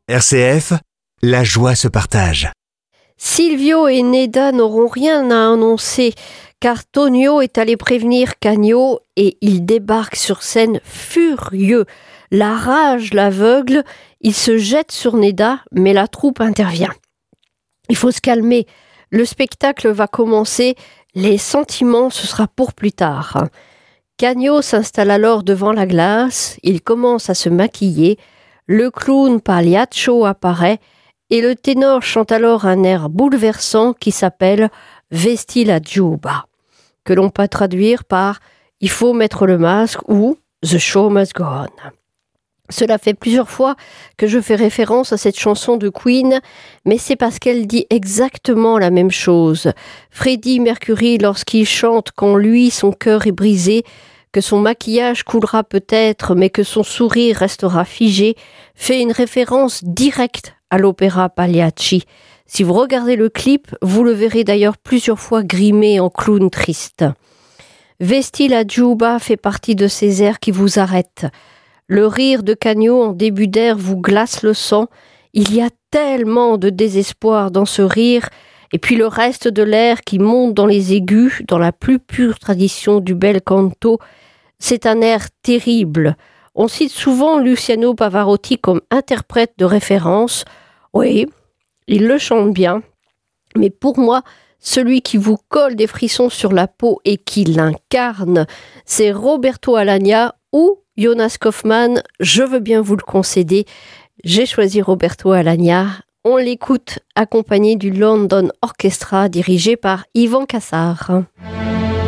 RCF, la joie se partage. Silvio et Neda n'auront rien à annoncer car Tonio est allé prévenir Cagno et il débarque sur scène furieux. La rage l'aveugle, il se jette sur Neda mais la troupe intervient. Il faut se calmer, le spectacle va commencer, les sentiments ce sera pour plus tard. Cagno s'installe alors devant la glace, il commence à se maquiller, le clown Pagliaccio apparaît et le ténor chante alors un air bouleversant qui s'appelle « Vesti la giubba », que l'on peut traduire par « Il faut mettre le masque » ou « The show must go on ». Cela fait plusieurs fois que je fais référence à cette chanson de Queen, mais c'est parce qu'elle dit exactement la même chose. Freddie Mercury, lorsqu'il chante quand lui, son cœur est brisé, que son maquillage coulera peut-être, mais que son sourire restera figé, fait une référence directe à l'opéra Pagliacci. Si vous regardez le clip, vous le verrez d'ailleurs plusieurs fois grimé en clown triste. Vesti la giubba fait partie de ces airs qui vous arrêtent. Le rire de Cagno en début d'air vous glace le sang. Il y a tellement de désespoir dans ce rire. Et puis le reste de l'air qui monte dans les aigus, dans la plus pure tradition du bel canto, c'est un air terrible. On cite souvent Luciano Pavarotti comme interprète de référence. Oui, il le chante bien. Mais pour moi, celui qui vous colle des frissons sur la peau et qui l'incarne, c'est Roberto Alagna ou Jonas Kaufmann. Je veux bien vous le concéder. J'ai choisi Roberto Alagna. On l'écoute accompagné du London Orchestra dirigé par Ivan Cassar.